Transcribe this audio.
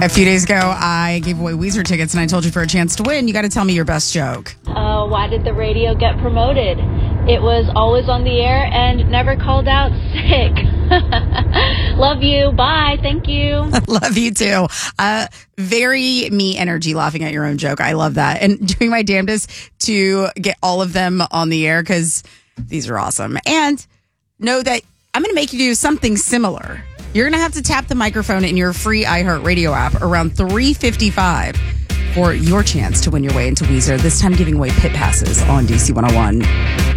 A few days ago, I gave away Weezer tickets, and I told you for a chance to win, you got to tell me your best joke. Why did the radio get promoted? It was always on the air and never called out sick. Love you. Bye. Thank you. Love you too. Very me energy laughing at your own joke. I love that. And doing my damnedest to get all of them on the air because these are awesome. And know that I'm going to make you do something similar. You're going to have to tap the microphone in your free iHeartRadio app around 3:55 for your chance to win your way into Weezer. This time giving away pit passes on DC 101.